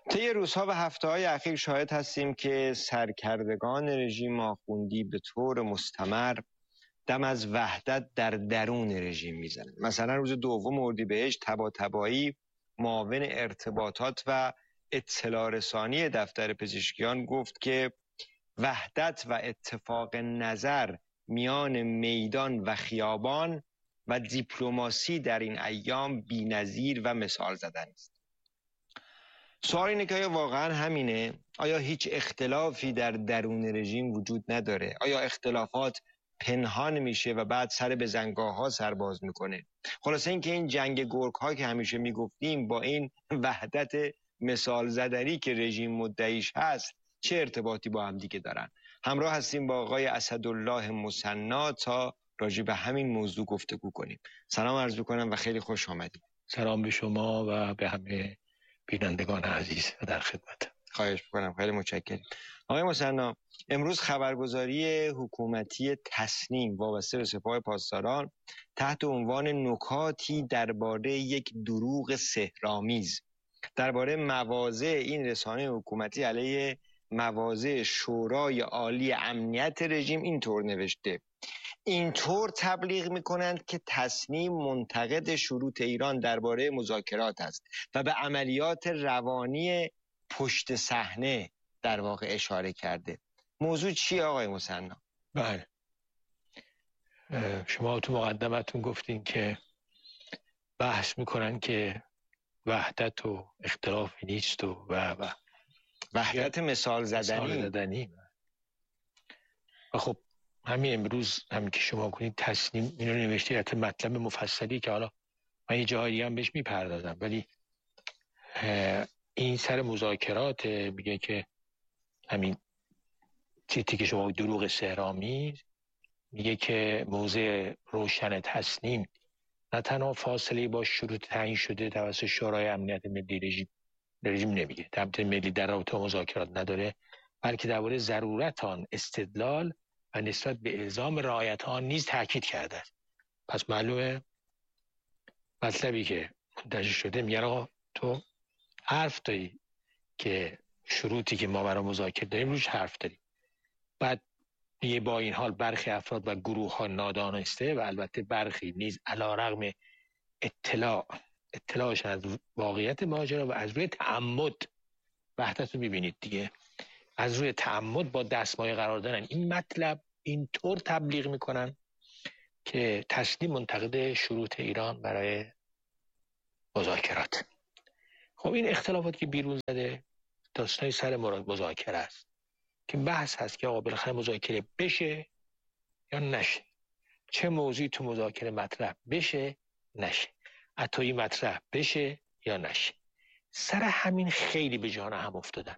طی روزها و هفته‌های اخیر شاهد هستیم که سرکردگان رژیم آخوندی به طور مستمر دم از وحدت در درون رژیم میزنند. مثلا روز 2 اردیبهشت طباطبایی معاون ارتباطات و اطلاع رسانی دفتر پزشکیان گفت که وحدت و اتفاق نظر میان میدان و خیابان و دیپلماسی در این ایام بی‌نظیر و مثال زدن است. سوال اینه که آیا واقعا همینه؟ آیا هیچ اختلافی در درون رژیم وجود نداره؟ آیا اختلافات پنهان میشه و بعد سر به زنگاه ها سر باز میکنه؟ خلاصه این که این جنگ گرگ ها که همیشه میگفتیم با این وحدت مثال زدنی که رژیم مدعیش هست چه ارتباطی با هم دیگه دارن؟ همراه هستیم با آقای اسدالله مثنی تا راجع به همین موضوع گفتگو کنیم. سلام عرض میکنم و خیلی خوش آمدید. سلام به شما و به همه بینندگان عزیز در خدمت. خواهش میکنم، خیلی متشکرم. آقای مثنی، امروز خبرگزاری حکومتی تصنیم وابسته به سپاه پاسداران تحت عنوان نکاتی درباره یک دروغ سحرآمیز درباره مواضع این رسانه حکومتی علیه مواضع شورای عالی امنیت رژیم اینطور نوشته: اینطور تبلیغ میکنند که تصنیم منتقد شروط ایران درباره مذاکرات است و به عملیات روانی پشت صحنه در واقع اشاره کرده. موضوع چیه آقای مثنی؟ بله، شما تو مقدمتون گفتین که بحث میکنن که وحدت و اختلاف نیست و وحدت مثال زدنی. و خب همین امروز همین که شما کنید تصنیم اینو نوشته، حتی مطلب مفصلی که حالا من یه جایی هم بهش میپردازم، ولی این سر مذاکرات میگه که همین چیزی که شما دروغ سحرآمیز، میگه که موضع روشن تصنیم نه تنها فاصله با شروط تعیین شده توسط شورای امنیت ملی رژیم نمیگه، امنیت ملی در رابطه مذاکرات نداره، بلکه درباره ضرورت آن استدلال و نسبت به الزام رعایت آن نیز تاکید کرده است. پس معلومه مطلبی که منتشر شده میگه آقا تو حرف داری که شروطی که ما برای مذاکره داریم روش حرف داریم، بعد میگه با این حال برخی افراد و گروه ها نادانسته و البته برخی نیز علیرغم اطلاعشان از واقعیت ماجرا و از روی تعمد، وحدت رو میبینید دیگه، از روی تعمد با دستمایه قرار دارن این مطلب اینطور تبلیغ میکنن که تصنیم منتقد شروط ایران برای مذاکرات. خب این اختلافات که بیرون زده داستانی سر مذاکره است که بحث هست که آقا بالاخره مذاکره بشه یا نشه، چه موضوعی تو مذاکره مطرح بشه نشه، عطایی مطرح بشه یا نشه. سر همین خیلی به جان هم افتادن.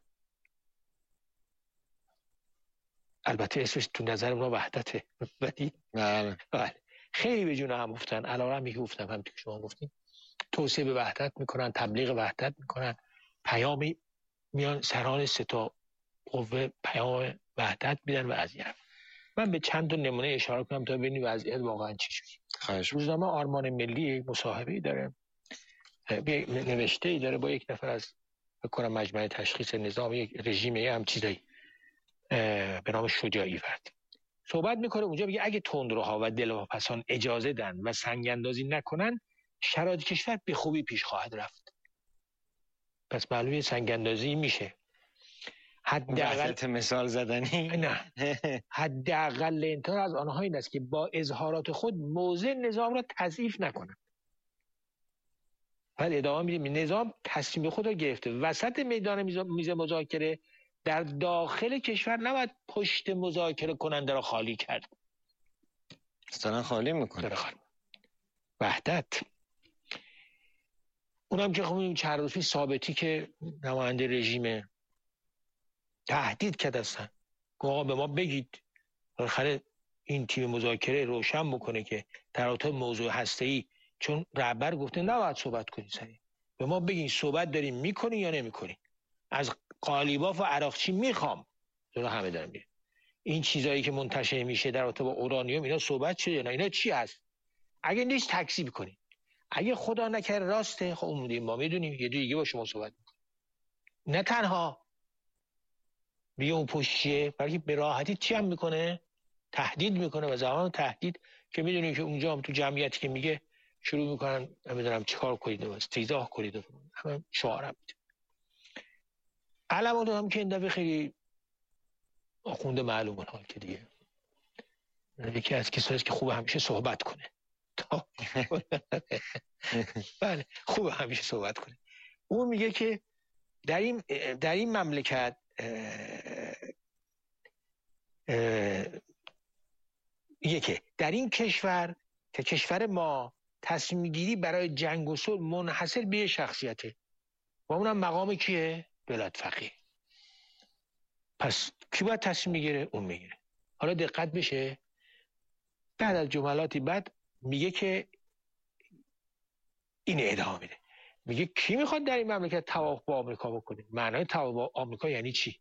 البته اسمش تو نظر اونا وحدته، ولی بله خیلی به جون هم افتادن. علیرغم که گفتم هم که شما گفتین توصیه به وحدت میکنن، تبلیغ وحدت میکنن، پیامی میان سران سه تا قوه پیام وحدت میدن و از این. من به چند تا نمونه اشاره کنم تا ببینید وضعیت واقعا چی شده. روزنامه آرمان ملی مصاحبه‌ای داره، نوشته‌ای داره با یک نفر از بکنم مجمع تشخیص نظام یک رژیم هم چیزایی به نام شجاعی فرد صحبت میکنه. اونجا میگه اگه تندروها و دلواپسان اجازه دن و سنگ اندازی نکنن شرایط کشور به خوبی پیش خواهد رفت. پس معلومه سنگ اندازی میشه. حداقل مثال زدنی نه حداقل انتظار از آنها این است که با اظهارات خود موضع نظام را تضعیف نکنند. بعد ادامه میدیم نظام تصمیم خود را گرفته وسط میدان میز مذاکره در داخل کشور نباید پشت مذاکره کننده را خالی کرد، اصلا خالی میکنه. وحدت اونم که خب چند روز پیش ثابتی که نماینده رژیم تهدید کرد هستن که آقا به ما بگید بالاخره این تیم مذاکره روشن بکنه که در رابطه موضوع هسته‌ای، چون رهبر گفته نباید صحبت کنید سریع، به ما بگین صحبت داریم میکنین یا نمیکنین، از قالیباف و عراقچی میخوام جلو همه دارم میره این چیزایی که منتشر میشه در رابطه با اورانیوم اینا صحبت شده نه، اینا چی هست؟ اگه نیست تکذیب کنین، اگه خدا نکرده راسته خب اون ما میدونیم یه دیگه با شما صحبت میکنیم. نه تنها میگه اون پشتیه، بلکه به راحتی چی هم میکنه؟ تهدید میکنه و زمان تهدید که میدونیم که اونجا هم تو جمعیتی که میگه شروع میکنن نمیدونم چیکار کنید و استیزاه کنید، همه شعارم میده. علمانو هم که این دفعه خیلی آخونده معلومه حال که دیگه یکی از کسایی که خوب همیشه صحبت کنه. بله خوب همیشه صحبت کنه. اون میگه که در این مملکت یکی در این کشور که کشور ما تصمیم گیری برای جنگ و صلح منحصر به شخصیته و اونم مقام کیه؟ دولت فقیه. پس کی باید تصمیم میگیره؟ اون میگیره. حالا دقت بشه بعد از جملاتی بعد میگه که این ادامه میده، میگه کی میخواد در این مملکت توافق با آمریکا بکنه؟ معنای توافق با آمریکا یعنی چی؟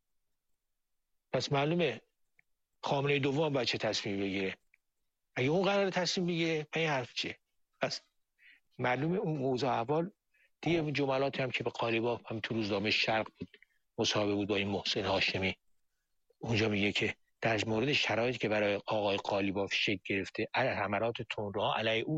پس معلومه خامنه دوم باید چه تصمیم بگیره. اگه اون قرار تصمیم بگیره این حرف چیه؟ پس معلومه اون موضوع اول دیگه. جملاتی هم که به قالیباف هم تو روزنامه شرق بود مصاحبه بود با این محسن هاشمی، اونجا میگه که در مورد شرایطی که برای آقای قالیباف شکل گرفته، حملات تندروها علیه او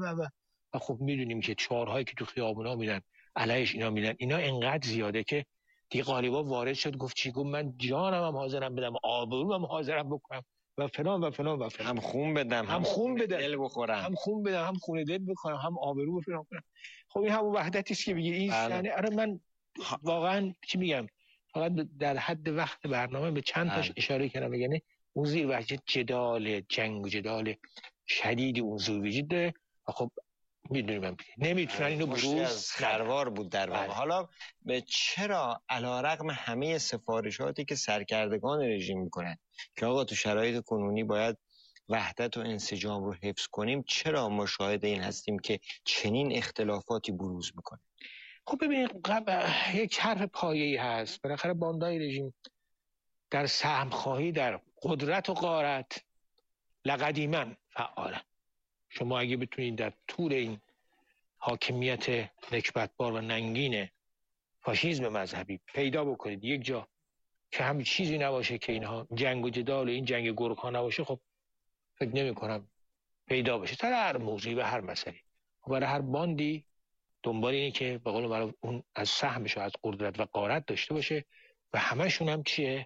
و خب میدونیم که چهارهایی که تو خیابونا میدن علیهش اینا میدن، اینا انقدر زیاده که دیگه قالیباف وارد شد گفت چی؟ گفت من جانم هم حاضرم بدم، آبروم هم حاضرم بکنم و فلان و فلان و فلان. هم خون بدم، هم خون بدم، دل بخورم، هم خون بدم، هم خون دل بخورم، هم آبرو و فلان کنم. خب این همون وحدتی است که میگه این یعنی آره من واقعا چی میگم، فقط در حد وقت برنامه به چند تاش اشاره کردم. یعنی اون زیر وجه جدال جنگ و جدال شدیدی اون زیر وجود داره و خب میدونیم هم نمیتونن اینو بروز خروار بود در واقع. حالا به چرا علیرغم همه سفارشاتی که سرکردگان رژیم میکنن که آقا تو شرایط کنونی باید وحدت و انسجام رو حفظ کنیم، چرا ما شاهد این هستیم که چنین اختلافاتی بروز میکنه؟ خب ببینید یک حرف پایه‌ای هست. بالاخره باندای رژیم در سهمخواهی در قدرت و غارت لقدیما فعالن. شما اگه بتونید در طول این حاکمیت نکبتبار و ننگین فاشیسم مذهبی پیدا بکنید یک جا که همین چیزی نباشه که اینها جنگ و جدال و این جنگ گرگ‌ها نباشه، خب فکر نمی‌کنم پیدا بشه در هر موضوعی و هر مسئله. برای هر باندی دنبال اینه که به قول معروف اون از سهمش از قدرت و غارت داشته باشه و همشون هم چیه؟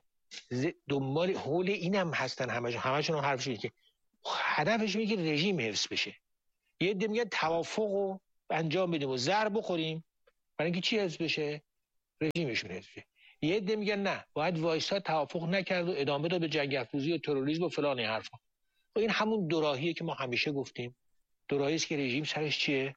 دنبال حول اینم هستن. همشون هم حرفشون که هدفشون اینه که رژیم حفظ بشه. یه عده میگن توافق رو انجام بدیم و زر بخوریم برای اینکه چی حفظ بشه؟ رژیمشون حفظ بشه. یه عده میگن نه باید وایسا توافق نکرد و ادامه داد به جنگ افروزی و تروریسم و فلان این حرفا. و این همون دوراهیه که ما همیشه گفتیم، دوراهی است که رژیم سرش چیه؟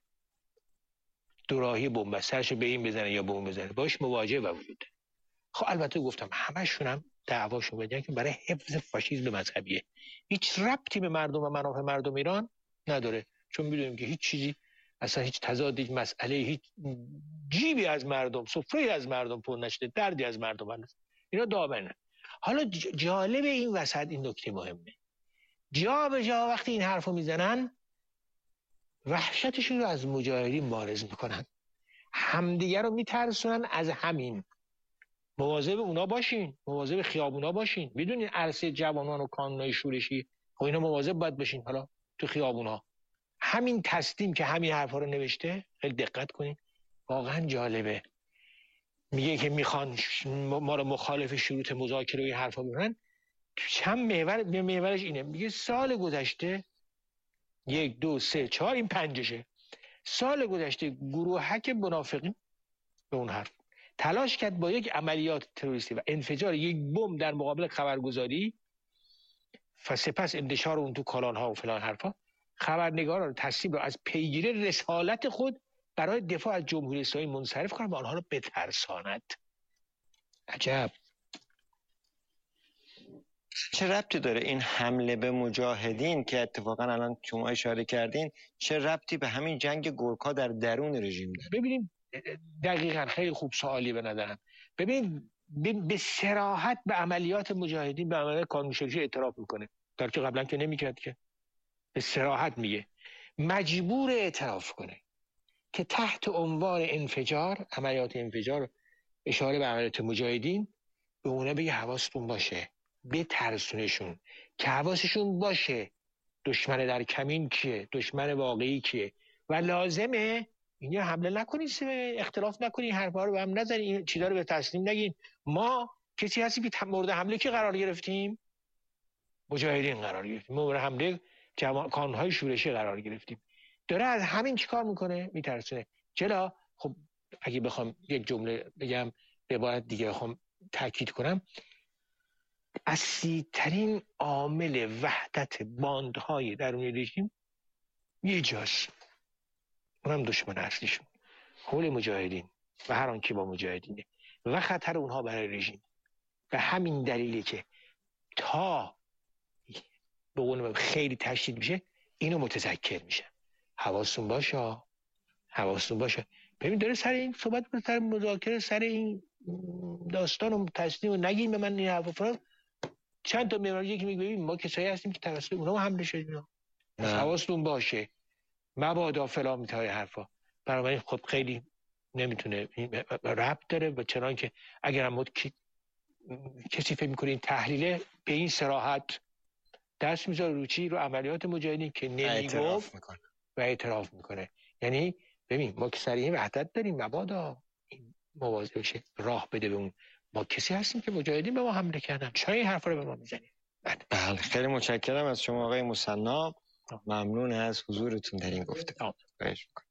دوراهی بمب، سرش به این بزنه یا به اون بزنه، باش مواجه و وجود. خب البته گفتم همشون هم دعواشون بدن که برای حفظ فاشیسم مذهبیه، هیچ ربطی به مردم و منافع مردم ایران نداره، چون میدونیم که هیچ چیزی اصلا هیچ تضادی، هیچ مسئله، هیچ جیبی از مردم، سفره از مردم پر نشده، دردی از مردم هست. اینا دامنه. حالا جالب این وسط این نکته مهمه، جا به جا وقتی این حرفو میزنن وحشتشون رو از مجاهدین بارز میکنن، همدیگه رو میترسونن از همین. مواظب اونا باشین، مواظب خیابونا باشین. میدونین عرصه جوانان و کانونای شورشی، خب اینا مواظب باید باشین. حالا تو خیابونا همین تسلیم که همین حرفا رو نوشته، خیلی دقت کنین واقعا جالبه. میگه که میخوان ما رو مخالف شروط مذاکره و این حرفا بکنن. چند محورش اینه، میگه سال گذشته 1 2 3 4 این پنجشه، سال گذشته گروهک منافقین به اون حرف تلاش کرد با یک عملیات تروریستی و انفجار یک بمب در مقابل خبرگزاری و سپس انتشار اون تو کانال‌ها و فلان حرفا، خبرنگاران رو تصمیم رو از پیگیری رسالت خود برای دفاع از جمهوری اسلامی منصرف کنند و آنها رو بترساند. عجب. چه ربطی داره این حمله به مجاهدین که اتفاقا الان شما اشاره کردین، چه ربطی به همین جنگ گورکا در درون رژیم داره؟ ببینید دقیقاً خیلی خوب سوالی به نظرم. ببینید به صراحت به عملیات مجاهدین، به عملیات کانون‌شکنی اعتراف میکنه، در که قبلا که نمیکرد، که به صراحت میگه مجبور اعتراف کنه که تحت عنوان انفجار، عملیات انفجار اشاره به عملیات مجاهدین، به اونا بگه حواستون باشه، بترسونشون که حواسشون باشه دشمن در کمین کیه، دشمن واقعی کیه و لازمه اینجا حمله نکنید، اختلاف نکنید، حرفا رو به هم نزنید، این چیزا رو به تسلیم نگین. ما کسی هستی که مورد حمله کی قرار گرفتیم؟ مجاهدین قرار گرفتیم. مورد حمله کانون‌های شورشی قرار گرفتیم. داره از همین چیکار میکنه؟ میترسونه. چرا؟ خب اگه بخوام یک جمله بگم، عبارت دیگه بخوام تاکید کنم، اصلی‌ترین عامل وحدت باندهای درون رژیم یه جاست، اونم دشمن اصلیشون، حول مجاهدین و هر آنکه با مجاهدینه و خطر اونها برای رژیم. به همین دلیلی که تا به قول خیلی تشدید میشه اینو متذکر میشه. حواستون باشه، حواستون باشه. ببین داره سر این صحبت، سر مذاکره، سر این داستان و تسلیم و نگیم به من این حرفا فلان، چند تا معماری که میگه ما کسایی هستیم که توسط اونها حمله شدیم. حواستون باشه مبادا فلان میتای حرفا. برای خب خیلی نمیتونه ربط داره، و چنان که اگر هم کسی فکر میکنه این تحلیله به این صراحت دست میذاره رو چی؟ رو عملیات مجاهدین که نمیگفت و اعتراف میکنه. یعنی ببین ما که سر این وحدت داریم، مبادا مواظب بشه راه بده به اون ما کسی هستیم که مجاهدین به ما حمله کردن، چرا این حرفا رو به ما میزنید؟ بله خیلی متشکرم از شما آقای مثنی، ممنون از حضورتون در این گفتگو.